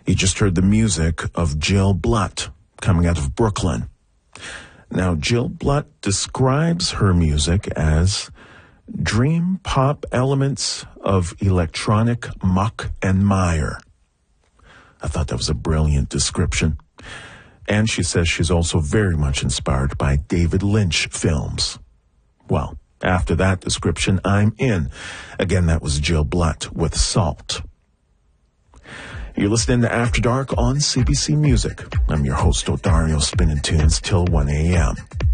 You just heard the music of Jill Blutt, coming out of Brooklyn. Now, Jill Blutt describes her music as dream pop elements of electronic muck and mire. I thought that was a brilliant description. And she says she's also very much inspired by David Lynch films. Well, after that description, I'm in. Again, that was Jill Blutt with Salt. You're listening to After Dark on CBC Music. I'm your host, Odario, spinning tunes till 1 a.m.